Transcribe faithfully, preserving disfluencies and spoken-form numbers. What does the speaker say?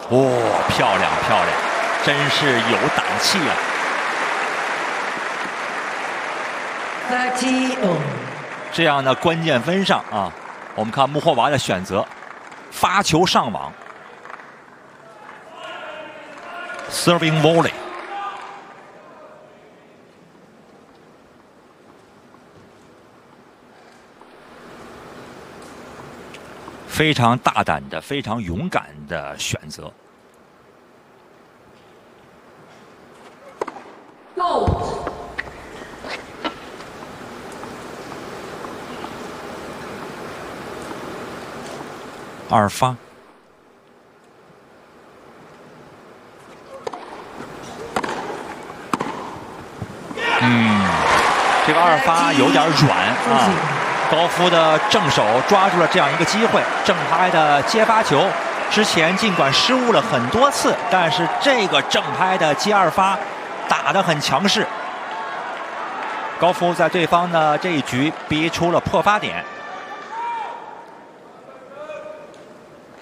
哦，漂亮漂亮，真是有胆气啊！ 这样的关键分上啊，我们看穆霍娃的选择，发球上网 ，serving volley， 非常大胆的、非常勇敢的选择。 二发，嗯，这个二发有点软啊。高夫的正手抓住了这样一个机会，正拍的接发球，之前尽管失误了很多次，但是这个正拍的接二发打得很强势。高夫在对方的这一局逼出了破发点。